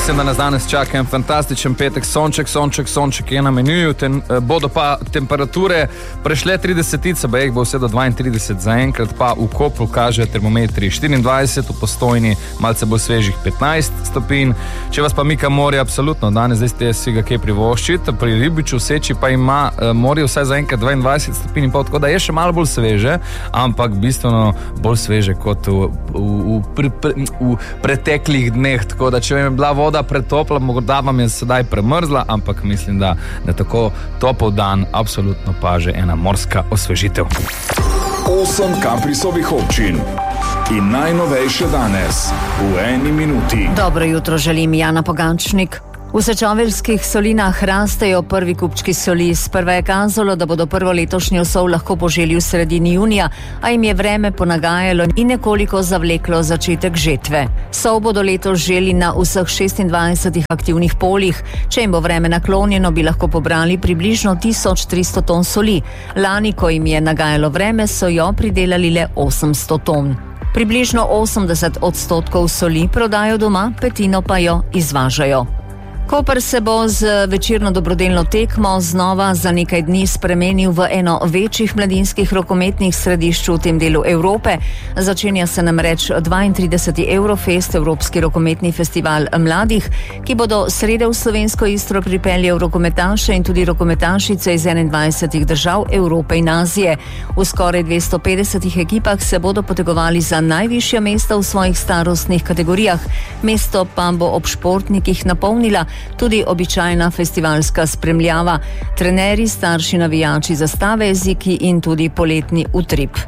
Mislim, da nas danes čaka en fantastičen petek, sonček je na meniju, bodo pa temperature prešle 30, ba jih bo vse do 32, zaenkrat pa v Kopru kaže termometri 24, v Postojni malce bo svežih 15 stopinj. Če vas pa mika morje, absolutno, danes zdaj ste si ga kaj privoščiti, pri Ribiču v Seči pa ima morje vsaj zaenkrat 22 stopinj in pol, tako da je še malo bolj sveže, ampak bistveno bolj sveže kot v preteklih dneh, tako da če vam je bila voda pretopla, morda vam je sedaj premrzla, ampak mislim, da tako topel dan absolutno pa že ena morska osvežitev. 8 Kaprisovih občin in najnovejše danes v eni minuti. Dobro jutro želim, Jana Pogančnik. V Sečoveljskih solinah rastejo prvi kupčki soli. Sprva je kazalo, da bodo prvo letošnjo sol lahko poželi v sredini junija, a jim je vreme ponagajalo in nekoliko zavleklo začetek žetve. Sol bodo letos želi na vseh 26 aktivnih poljih. Če jim bo vreme naklonjeno, bi lahko pobrali približno 1300 ton soli. Lani, ko jim je nagajalo vreme, so jo pridelali le 800 ton. Približno 80% soli prodajo doma, petino pa jo izvažajo. Koper se bo z večerno dobrodelno tekmo znova za nekaj dni spremenil v eno večjih mladinskih rokometnih središč v tem delu Evrope. Začenja se namreč 32. Eurofest, Evropski rokometni festival mladih, ki bodo srede v slovensko Istro pripeljal rokometaše in tudi rokometašice iz 21 držav Evrope in Azije. V skoraj 250 ekipah se bodo potegovali za najvišja mesta v svojih starostnih kategorijah. Mesto pa bo ob športnikih napolnila tudi običajna festivalska spremljava, trenerji, starši navijači, zastave, jeziki in tudi poletni utrip.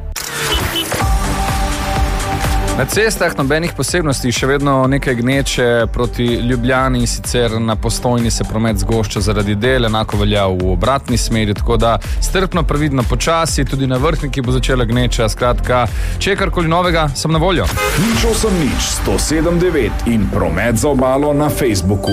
Na cestah nobenih posebnosti, še vedno nekaj gneče proti Ljubljani, sicer na Postojni se promet zgošča zaradi del, enako velja v obratni smeri, tako da strpno, previdno, počasi, tudi na Vrhniki bo začela gneča, skratka, če je karkoli novega, sem na voljo. 08-1079 in promet za obalo na Facebooku.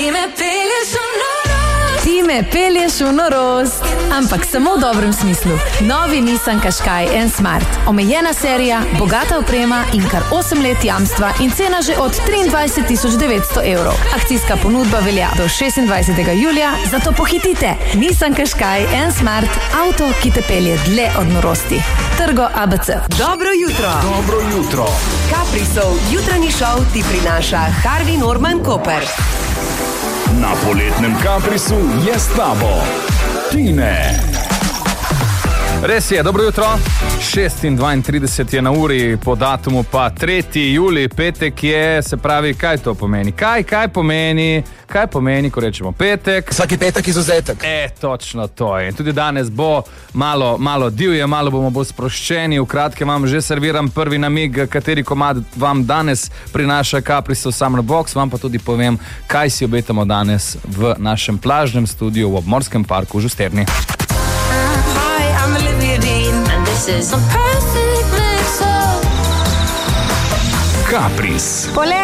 Ti me pelješ v norost, ampak samo v dobrem smislu. Novi Nissan Qashqai N Smart. Omejena serija, bogata oprema in kar 8 let jamstva in cena že od 23.900 evrov. Akcijska ponudba velja do 26. julija, zato pohitite. Nissan Qashqai N Smart, avto, ki te pelje dlje od norosti. Trgo ABC. Dobro jutro. Dobro jutro. Kaprisov jutranji šov ti prinaša Harvey Norman Koper. Na poletnem Kaprisu je s tabo Tine. Res je, dobro jutro. 6:32 je na uri, po datumu pa 3. julij, petek je, se pravi, kaj to pomeni? Kaj pomeni, ko rečemo petek? Vsaki petek izuzetek. Točno to je. In tudi danes bo malo divje, malo bomo bolj sproščeni. V kratkem vam že serviram prvi namig, kateri komad vam danes prinaša Kaprisov Summer Box, vam pa tudi povem, kaj si obetamo danes v našem plažnem studiu v Obmorskem parku v Žusterni. Kapris.